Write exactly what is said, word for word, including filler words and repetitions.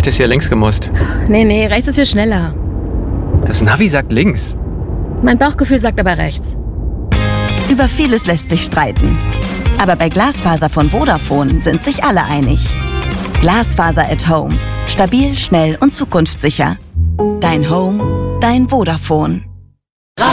hättest hier links gemusst. Nee, nee, rechts ist viel schneller. Das Navi sagt links. Mein Bauchgefühl sagt aber rechts. Über vieles lässt sich streiten. Aber bei Glasfaser von Vodafone sind sich alle einig. Glasfaser at Home. Stabil, schnell und zukunftssicher. Dein Home, dein Vodafone.